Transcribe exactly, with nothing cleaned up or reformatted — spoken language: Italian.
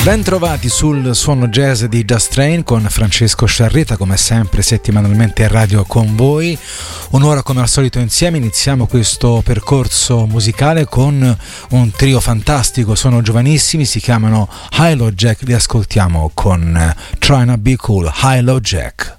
Bentrovati sul suono jazz di Just Train con Francesco Sciarrita, come sempre settimanalmente in radio con voi. Un'ora come al solito insieme. Iniziamo questo percorso musicale con un trio fantastico, sono giovanissimi, si chiamano Hi-Lo Jack, li ascoltiamo con Tryna Be Cool. Hi-Lo Jack.